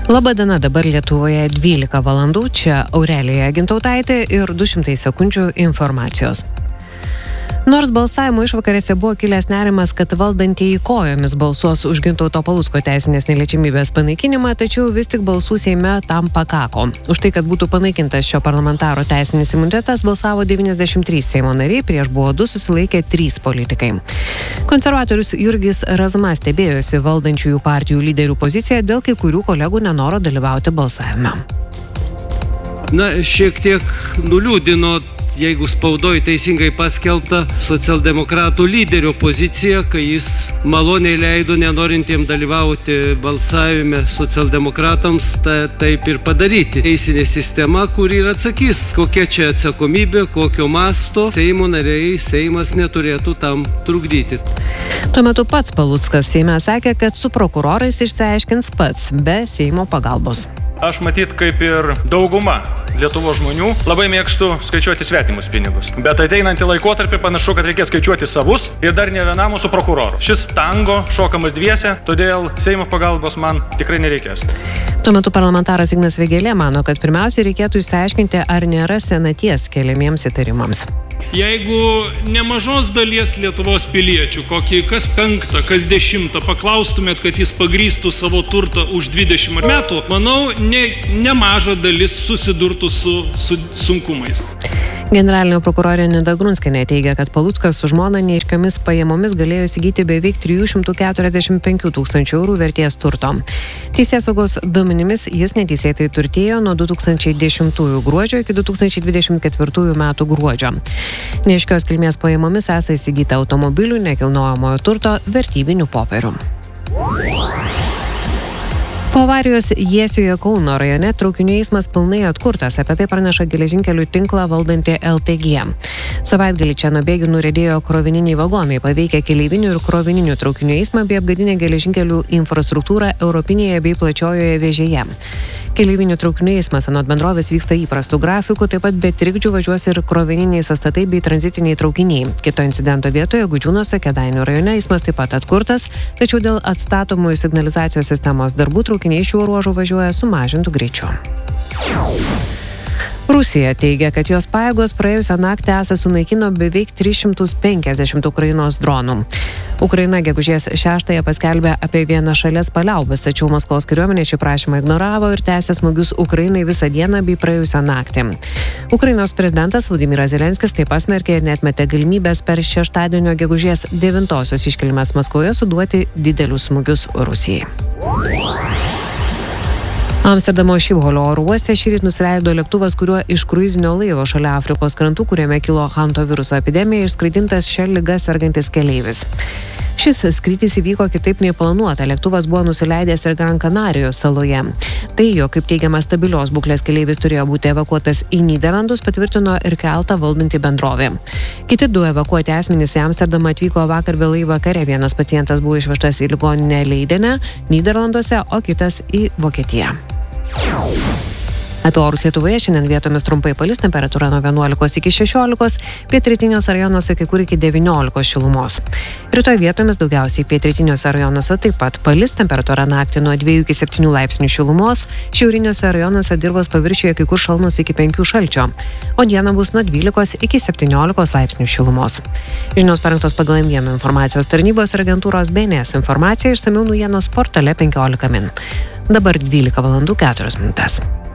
Labadiena, dabar Lietuvoje 12 valandų, čia Aurelija Gintautaitė ir 200 sekundžių informacijos. Nors balsavimo išvakarėse buvo kilęs nerimas, kad valdantieji kojomis balsuos už Gintauto Palucko teisinės neliečiamybės panaikinimą, tačiau vis tik balsų Seime tam pakako. Už tai, kad būtų panaikintas šio parlamentaro teisinis imunitetas, balsavo 93 Seimo nariai, prieš buvo 2, susilaikė 3 politikai. Konservatorius Jurgis Razma stebėjosi valdančiųjų partijų lyderių poziciją dėl kai kurių kolegų nenoro dalyvauti balsavime. Šiek tiek nuliūdino, jeigu spaudoj teisingai paskelbta socialdemokratų lyderio pozicija, kai jis maloniai leido nenorintiem dalyvauti balsavime socialdemokratams taip ir padaryti. Teisinė sistema, kur ir atsakys, kokia čia atsakomybė, kokio masto Seimo nariai, Seimas neturėtų tam trukdyti. Tuo metu pats Paluckas Seime sakė, kad su prokurorais išsiaiškins pats, be Seimo pagalbos. Aš matyt, kaip ir dauguma Lietuvos žmonių, labai mėgstu skaičiuoti svetimus pinigus. Bet ateinantį laikotarpį panašu, kad reikės skaičiuoti savus ir dar ne vienam mūsų prokuroru. Šis tango šokamas dviese, todėl Seimo pagalbos man tikrai nereikės. Tuo metu parlamentaras Ignas Vėgėlė mano, kad pirmiausia reikėtų išsiaiškinti, ar nėra senaties keliamiems įtarimams. Jeigu nemažos dalies Lietuvos piliečių, kokį kas 5, kas 10 paklaustumėt, kad jis pagrįstų savo turtą už 20 metų, manau, nemaža dalis susidurtų su sunkumais. Generalinė prokurorė Nida Grunskienė teigia, kad Paluckas su žmona neaiškiomis pajamomis galėjo įsigyti beveik 345 tūkstančių eurų vertės turto. Teisėsaugos duomenimis jis neteisėtai turtėjo nuo 2010 gruodžio iki 2024 metų gruodžio. Neaiškios kilmės pajamomis esą įsigyta automobilių, nekilnojamojo turto, vertybinių popierių. Po avarijos Jiesijoje Kauno rajone traukinių eismas pilnai atkurtas, apie tai praneša geležinkelių tinklą valdanti LTG. Savaitgalį čia nuo bėgių nuriedėjo krovininiai vagonai, paveikę keleivinių ir krovininių traukinių eismą bei apgadinę geležinkelių infrastruktūrą europinėje bei plačiojoje vėžėje. Keleivinių traukinių eismas anot bendrovės vyksta įprastų grafikų, taip pat be trikdžių važiuos ir krovininiai sąstatai bei tranzitiniai traukiniai. Kito incidento vietoje Gudžiūnuose, Kėdainių rajone eismas taip pat atkurtas, tačiau dėl atstatomųjų signalizacijos sistemos darbų traukiniai šiuo ruožu važiuoja sumažintų greičiu. Rusija teigia, kad jos pajėgos praėjusią naktį esą sunaikino beveik 350 Ukrainos dronų. Ukraina gegužės 6 paskelbė apie vienašales paliaubas, tačiau Maskvos kariuomenė šį prašymą ignoravo ir tęsė smūgius Ukrainai visą dieną bei praėjusią naktį. Ukrainos prezidentas Vladimiras Zelenskis taip pasmerkė ir neatmetė galimybės per šeštadienio gegužės 9-osios iškilmes Maskvoje suduoti didelius smūgius Rusijai. Amsterdamo Šipholio oro uoste šįryt nusileido lėktuvas, kuriuo iš kruizinio laivo šalia Afrikos krantų, kuriame kilo Hanto viruso epidemija, išskraidintas šią ligą sergantis keleivis. Šis skrydis įvyko kitaip nei planuota. Lėktuvas buvo nusileidęs ir Gran Kanarijos saloje. Tai, jo, kaip teigiama, stabilios būklės keleivis turėjo būti evakuotas į Nyderlandus, patvirtino ir keltą valdanti bendrovė. Kiti 2 evakuoti asmenys į Amsterdamą atvyko vakar vėlai vakare. Vienas pacientas buvo išvežtas į ligoninę Leidene, Nyderlanduose, o kitas į Vokietiją. Apie orus Lietuvoje šiandien vietomis trumpai palis, temperatūra nuo 11 iki 16, pietrytiniuose rajonuose kai kur iki 19 šilumos. Rytoj vietomis daugiausiai pietrytiniuose rajonuose taip pat palis, temperatūra naktį nuo 2 iki 7 laipsnių šilumos, šiauriniuose rajonuose dirvos paviršiuje kai kur šalnos iki 5 šalčio, o dieną bus nuo 12 iki 17 laipsnių šilumos. Žinios parengtos pagal M1 informacijos tarnybos ir agentūros BNS informacija, išsamiau naujienos portale 15 min. Dabar 12 valandų 4 minutės.